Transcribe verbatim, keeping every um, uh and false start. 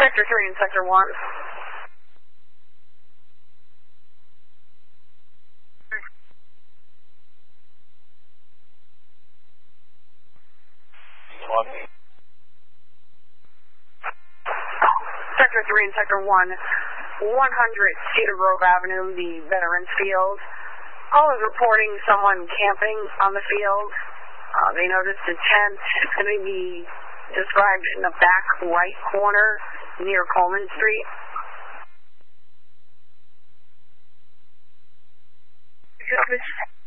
Sector three and Sector one. Sector three and Sector one, one hundred Cedar Grove Avenue, the Veterans Field. All is reporting someone camping on the field. Uh, they noticed a tent. It's going to be described in the back right corner near Coleman Street. Just